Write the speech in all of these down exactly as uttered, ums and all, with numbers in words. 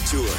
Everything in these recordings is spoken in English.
Tour.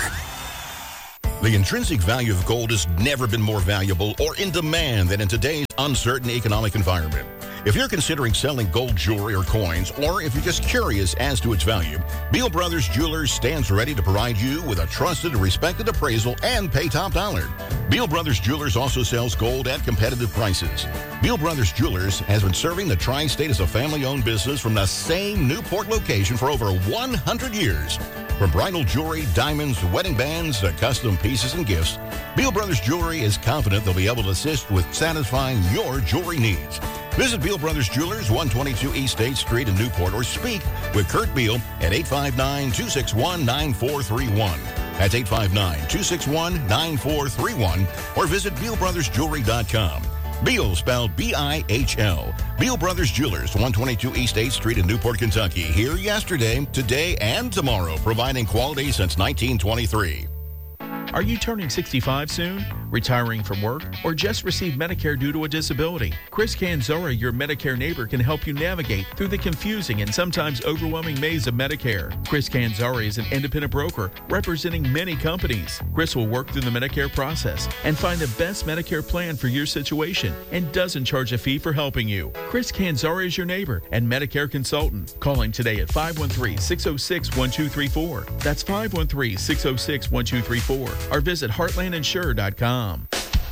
The intrinsic value of gold has never been more valuable or in demand than in today's uncertain economic environment. If you're considering selling gold jewelry or coins, or if you're just curious as to its value, Beal Brothers Jewelers stands ready to provide you with a trusted and respected appraisal and pay top dollar. Beal Brothers Jewelers also sells gold at competitive prices. Beal Brothers Jewelers has been serving the tri-state as a family-owned business from the same Newport location for over one hundred years. From bridal jewelry, diamonds, wedding bands, to custom pieces and gifts, Beal Brothers Jewelry is confident they'll be able to assist with satisfying your jewelry needs. Visit Beal Brothers Jewelers, one twenty-two East State Street in Newport, or speak with Kurt Beal at eight five nine, two six one, nine four three one. That's eight five nine, two six one, nine four three one, or visit beal brothers jewelry dot com. Beal, spelled B I H L. Beal Brothers Jewelers, one twenty-two East eighth Street in Newport, Kentucky. Here yesterday, today, and tomorrow, providing quality since nineteen twenty-three. Are you turning sixty-five soon, retiring from work, or just received Medicare due to a disability? Chris Canzora, your Medicare neighbor, can help you navigate through the confusing and sometimes overwhelming maze of Medicare. Chris Canzora is an independent broker representing many companies. Chris will work through the Medicare process and find the best Medicare plan for your situation and doesn't charge a fee for helping you. Chris Canzora is your neighbor and Medicare consultant. Call him today at five one three, six zero six, one two three four. That's five one three, six zero six, one two three four. Or visit heartland insure dot com.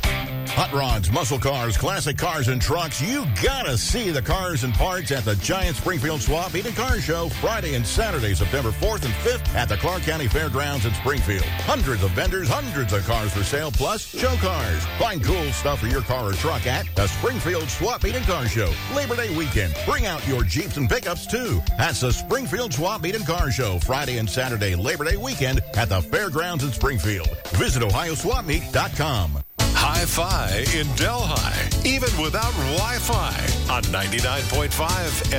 Hot rods, muscle cars, classic cars, and trucks. You gotta see the cars and parts at the Giant Springfield Swap Meet and Car Show Friday and Saturday, September fourth and fifth at the Clark County Fairgrounds in Springfield. Hundreds of vendors, hundreds of cars for sale, plus show cars. Find cool stuff for your car or truck at the Springfield Swap Meet and Car Show Labor Day weekend. Bring out your Jeeps and pickups too. That's the Springfield Swap Meet and Car Show Friday and Saturday Labor Day weekend at the Fairgrounds in Springfield. Visit ohio swap meet dot com. Hi-Fi in Delhi, even without Wi-Fi on ninety-nine point five